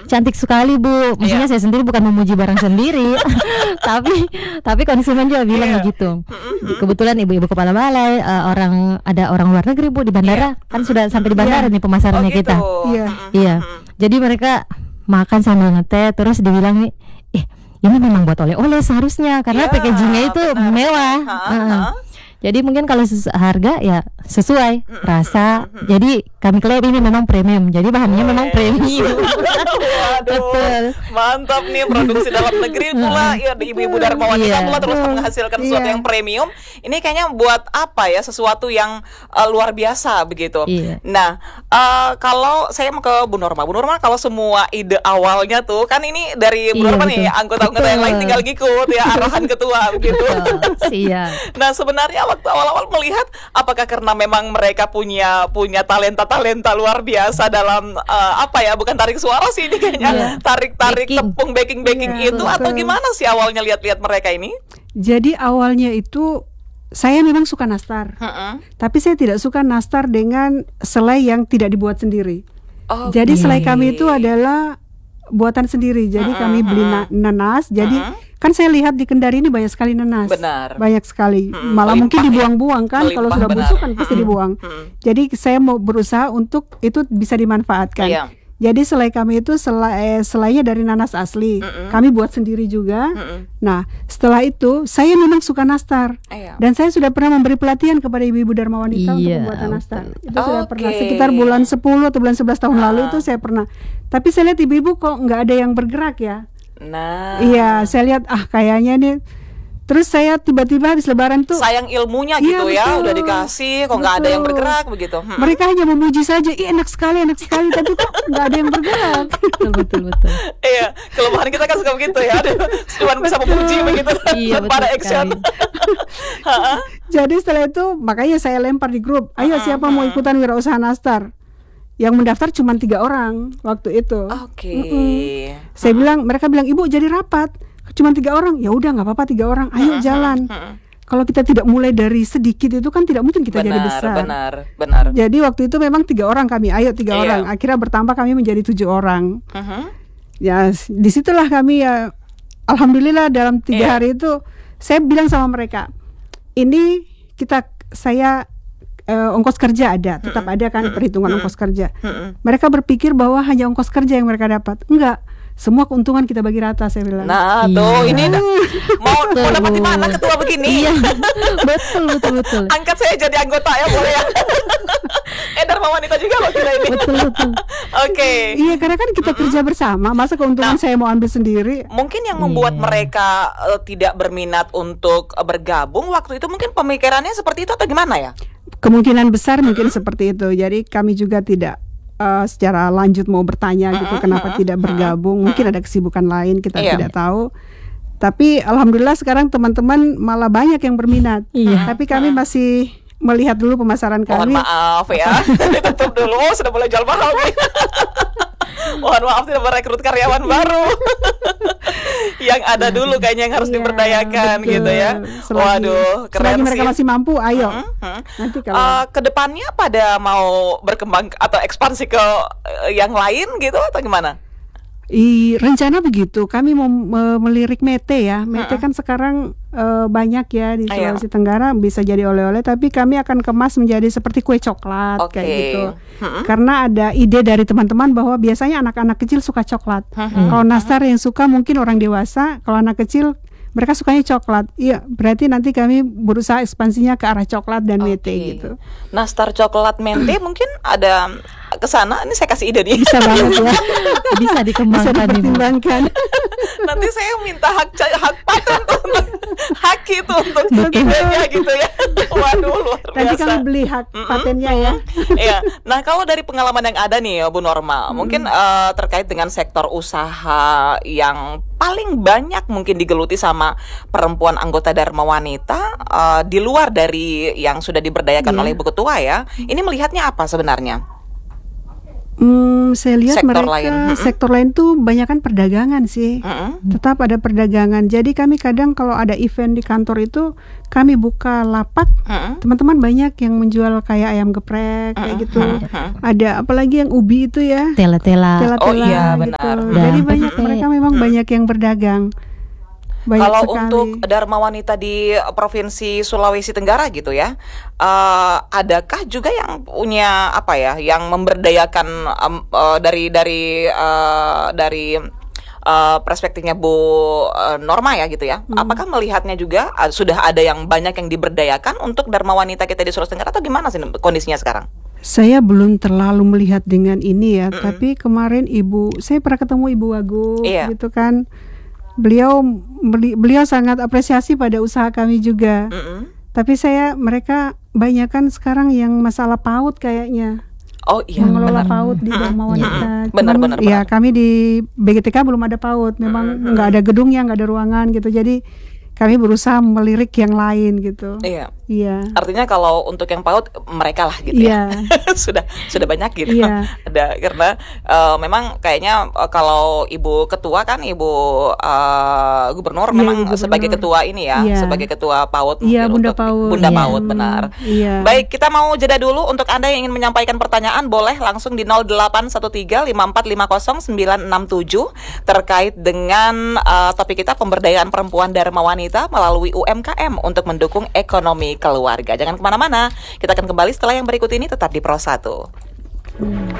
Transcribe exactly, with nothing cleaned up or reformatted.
cantik sekali Bu. Maksudnya yeah. saya sendiri bukan memuji barang sendiri, tapi tapi konsumen juga bilang yeah. begitu. Kebetulan ibu-ibu kepala balai, uh, orang ada orang luar negeri Bu di bandara, yeah. kan sudah sampai di bandara yeah. nih pemasarannya oh, gitu. kita. Iya. Yeah. Iya. Jadi mereka makan sambil ngeteh, terus dibilang nih, eh ini memang buat oleh-oleh seharusnya karena yeah, packagingnya itu benar. mewah. Ha, ha. Uh. Jadi mungkin kalau ses- harga ya sesuai rasa. Jadi kami klaim ini memang premium. Jadi bahannya oh, memang premium. Waduh, mantap nih produksi dalam negeri pula. Ya ibu-ibu Dharma Wanita yeah. pula terus menghasilkan sesuatu yeah. yang premium. Ini kayaknya buat apa ya? Sesuatu yang uh, luar biasa begitu. Yeah. Nah, uh, kalau saya mau ke Bu Norma. Bu Norma, kalau semua ide awalnya tuh kan ini dari Bu Norma yeah, nih, anggota-anggota yang lain tinggal ngikut ya arahan ketua begitu. Iya. Nah, sebenarnya waktu awal-awal melihat apakah karena memang mereka punya punya talenta-talenta luar biasa dalam uh, apa ya, bukan tarik suara sih ini kayaknya yeah. tarik-tarik baking. tepung baking-baking yeah, itu betul. Atau gimana sih awalnya lihat-lihat mereka ini? Jadi awalnya itu saya memang suka nastar, uh-uh. tapi saya tidak suka nastar dengan selai yang tidak dibuat sendiri. Oh, jadi okay. selai kami itu adalah buatan sendiri. Jadi uh-uh, kami beli na- nanas. Jadi uh-uh. kan saya lihat di Kendari ini banyak sekali nanas. Benar. Banyak sekali. Hmm, Malah mungkin dibuang-buang kan. Melimpah, kalau sudah busuk kan pasti hmm, dibuang. Hmm. Jadi saya mau berusaha untuk itu bisa dimanfaatkan. Iya. Jadi selai kami itu selai, selainya dari nanas asli. Mm-mm. Kami buat sendiri juga. Mm-mm. Nah, setelah itu saya memang suka nastar. Iya. Dan saya sudah pernah memberi pelatihan kepada ibu-ibu Dharma Wanita iya, untuk pembuatan nastar. Itu okay. sudah pernah sekitar bulan sepuluh atau bulan sebelas tahun ah. lalu itu saya pernah. Tapi saya lihat ibu-ibu kok nggak ada yang bergerak ya. Nah, iya, saya lihat ah kayaknya nih. Terus saya tiba-tiba habis lebaran tuh sayang ilmunya gitu ya, ya udah dikasih kok nggak ada yang bergerak begitu. Hmm. Mereka hanya memuji saja, ih enak sekali, enak sekali, tapi kok nggak ada yang bergerak. Betul betul betul. Iya, kelemahan kita kan suka begitu ya, cuma bisa memuji begitu iya, tanpa ada action. Jadi setelah itu makanya saya lempar di grup, ayo uh-huh, siapa uh-huh. mau ikutan wirausaha nastar? Yang mendaftar cuma tiga orang waktu itu. Oke. Okay. Saya uh-huh. bilang, mereka bilang ibu jadi rapat. Cuma tiga orang, ya udah nggak apa-apa tiga orang, ayo uh-huh, jalan. Uh-huh. Kalau kita tidak mulai dari sedikit itu kan tidak mungkin kita benar, jadi besar. Benar, benar. Jadi waktu itu memang tiga orang kami, ayo tiga iya. orang. Akhirnya bertambah kami menjadi tujuh orang. Uh-huh. Ya disitulah kami ya, alhamdulillah dalam tiga iya. hari itu saya bilang sama mereka, ini kita saya uh, ongkos kerja ada, tetap uh-huh. ada kan perhitungan uh-huh. ongkos kerja. Uh-huh. Mereka berpikir bahwa hanya ongkos kerja yang mereka dapat, enggak. Semua keuntungan kita bagi rata, saya bilang. Nah, iya. tuh ini mau mau dapat di mana ketua begini? Iya. betul betul betul. Angkat saya jadi anggota ya, boleh ya. eh Dharma Wanita juga loh kita ini. Betul betul. Oke. Okay. Iya, karena kan kita mm-hmm. kerja bersama, masa keuntungan nah, saya mau ambil sendiri. Mungkin yang membuat yeah. mereka uh, tidak berminat untuk uh, bergabung waktu itu mungkin pemikirannya seperti itu atau gimana ya? Kemungkinan besar mm-hmm. mungkin seperti itu. Jadi kami juga tidak Uh, secara lanjut mau bertanya gitu uh-uh, kenapa uh-uh, tidak bergabung, uh-uh, mungkin ada kesibukan lain kita iya. tidak tahu. Tapi alhamdulillah sekarang teman-teman malah banyak yang berminat. Iya. Tapi kami masih melihat dulu pemasaran kami. Mohon maaf ya, ditutup dulu, sudah mulai jual mahal nih. Mohon maaf tidak merekrut karyawan baru. Yang ada dulu kayaknya yang harus iya, diberdayakan betul. Gitu ya. Selagi, Waduh, keren selagi sih. Mereka masih mampu, ayo. Hmm, hmm. Nanti kalau uh, kedepannya pada mau berkembang atau ekspansi ke uh, yang lain gitu atau gimana? I, rencana begitu. Kami mau me, melirik mete ya. Mete uh-uh. kan sekarang uh, banyak ya di Sulawesi Tenggara, bisa jadi oleh-oleh. Tapi kami akan kemas menjadi seperti kue coklat okay. kayak gitu. Uh-uh. Karena ada ide dari teman-teman bahwa biasanya anak-anak kecil suka coklat. Uh-uh. Kalau nastar yang suka mungkin orang dewasa. Kalau anak kecil mereka sukanya coklat. Iya, berarti nanti kami berusaha ekspansinya ke arah coklat dan okay. mete gitu. Nastar coklat mente mungkin ada ke sana. Ini saya kasih ide nih. Bisa banget ya. Bisa dikembangkan, bisa dipertimbangkan. Nanti saya minta hak hak paten untuk hak itu untuk idenya gitu ya. Waduh, luar biasa. Nanti kami beli hak mm-hmm. patennya ya. Iya. Nah, kalau dari pengalaman yang ada nih Bu Norma, mm. mungkin uh, terkait dengan sektor usaha yang paling banyak mungkin digeluti sama perempuan anggota Dharma Wanita uh, di luar dari yang sudah diberdayakan yeah. oleh Ibu Ketua ya. Ini melihatnya apa sebenarnya? Hmm, saya lihat sektor mereka lain. sektor lain tuh banyak kan perdagangan sih. Mm-mm. Tetap ada perdagangan. Jadi kami kadang kalau ada event di kantor itu kami buka lapak, Mm-mm. teman-teman banyak yang menjual kayak ayam geprek kayak Mm-mm. gitu. Mm-mm. Ada apalagi yang ubi itu ya. Tela-tela. Tela-tela Oh iya, gitu. benar. Jadi Dan banyak pete. mereka memang banyak yang berdagang. Banyak Kalau sekali. untuk Dharma Wanita di Provinsi Sulawesi Tenggara gitu ya, eh, adakah juga yang punya apa ya, yang memberdayakan em, eh, dari dari eh, dari eh, perspektifnya Bu eh, Norma ya gitu ya? Hmm. Apakah melihatnya juga eh, sudah ada yang banyak yang diberdayakan untuk Dharma Wanita kita di Sulawesi Tenggara atau gimana sih kondisinya sekarang? Saya belum terlalu melihat dengan ini ya, Mm-mm. tapi kemarin ibu, saya pernah ketemu Ibu Wagub Iya. gitu kan. Beliau beli- beliau sangat apresiasi pada usaha kami juga. Mm-mm. Tapi saya mereka banyak kan sekarang yang masalah PAUD kayaknya. Oh iya, Mengelola benar. PAUD di Mm-mm. Dharma Wanita. Mm-mm. Benar, Cuman, benar, ya benar. kami di B G T K belum ada PAUD. Memang Mm-mm. nggak ada gedungnya, nggak ada ruangan gitu. Jadi kami berusaha melirik yang lain gitu. Iya. Iya. Artinya kalau untuk yang PAUD mereka lah gitu ya. Iya. sudah sudah banyak gitu. Iya. Ada karena eh, memang kayaknya eh, kalau Ibu Ketua kan Ibu eh, Gubernur Iya, memang Ibu Gubernur. sebagai ketua ini ya, Iya. sebagai ketua PAUD Iya, mungkin Bunda untuk PAUD. Bunda Iya. PAUD benar. Iya. Baik, kita mau jeda dulu. Untuk Anda yang ingin menyampaikan pertanyaan boleh langsung di nol delapan satu tiga lima empat lima nol sembilan enam tujuh terkait dengan eh, topik kita pemberdayaan perempuan Dharma Wanita melalui U M K M untuk mendukung ekonomi keluarga. Jangan kemana-mana, kita akan kembali setelah yang berikut ini, tetap di Pro satu.